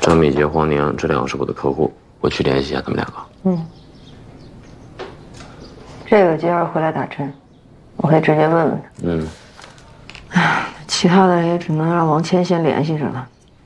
张敏杰、黄宁这两个是我的客户，我去联系一下他们两个。 嗯。这个今儿回来打针，我可以直接问问他。 嗯。 唉，其他的也只能让王谦先联系着了。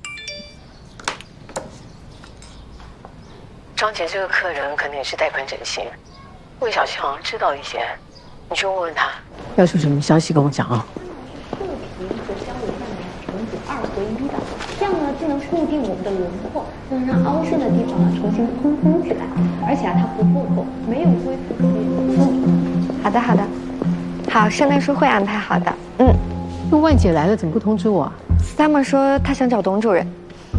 张姐这个客人肯定也是带宽整形，魏小七好像知道一些，你去问问他。 要是有什么消息跟我讲啊。 色皮和胶原蛋白成组2合1的，这样呢既能固定我们的轮廓，又能让凹陷的地方呢重新蓬松起来，而且它不破口，没有恢复期。 好的好的，好，圣诞树会安排好的。 那万姐来了怎么不通知我啊？ 他们说他想找董主任。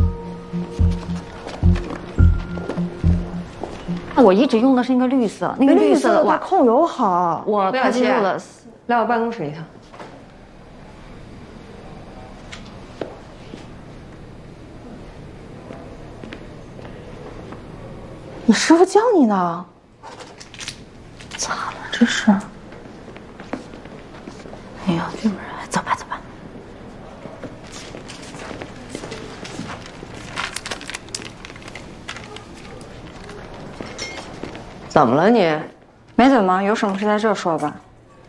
我一直用的是那个绿色，那个绿色的哇， 控油好。 我推进入了。 来我办公室一趟。 你师傅叫你呢？咋了这是？哎呀，这不是，走吧走吧。 怎么了你？ 没怎么，有什么事在这儿说吧。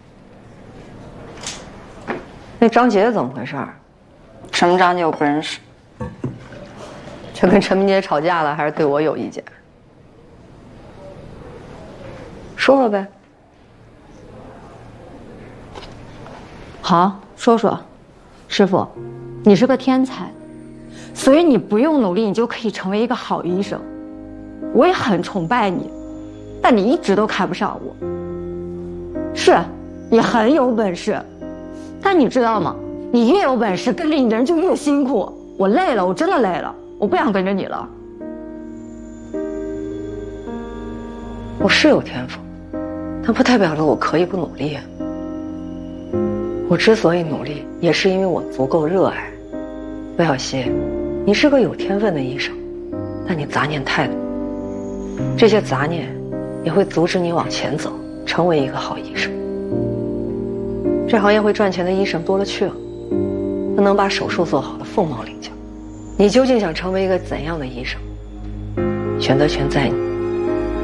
那张杰怎么回事？ 什么张姐我不认识。 这跟陈明杰吵架了，还是对我有意见？说说呗。 好，说说。师傅，你是个天才，所以你不用努力，你就可以成为一个好医生。我也很崇拜你，但你一直都看不上我。是，你很有本事，但你知道吗？你越有本事，跟着你的人就越辛苦。我累了，我真的累了，我不想跟着你了。 我是有天赋，但不代表着我可以不努力。我之所以努力，也是因为我足够热爱。魏小溪，你是个有天分的医生，但你杂念太多，这些杂念也会阻止你往前走，成为一个好医生。这行业会赚钱的医生多了去了，那能把手术做好的凤毛麟角。你究竟想成为一个怎样的医生？选择权在你。